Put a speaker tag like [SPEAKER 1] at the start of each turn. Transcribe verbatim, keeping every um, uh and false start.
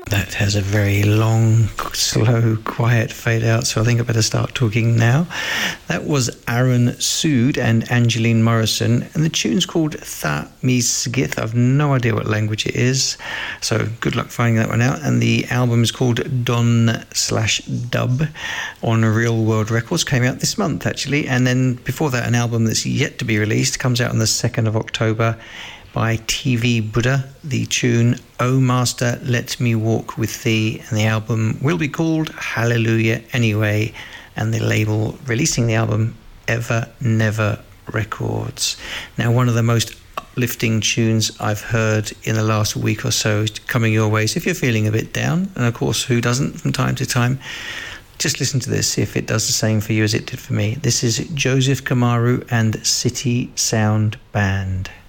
[SPEAKER 1] That has a very long, slow, quiet fade out, so I think I better start talking now. That was Aaron Sood and Angeline Morrison, and the tune's called Tha Mi Sgith. I've no idea what language it is, so good luck finding that one out. And the album is called Don slash Dub on Real World Records. Came out this month, actually. And then before that, an album that's yet to be released, comes out on the second of October, by T V Buddha, the tune "Oh Master, Let Me Walk With Thee," and the album will be called Hallelujah Anyway, and the label releasing the album, Ever Never Records. Now, one of the most uplifting tunes I've heard in the last week or so is coming your way. So if you're feeling a bit down, and of course who doesn't from time to time, just listen to this, see if it does the same for you as it did for me. This is Joseph Kamaru and City Sound Band.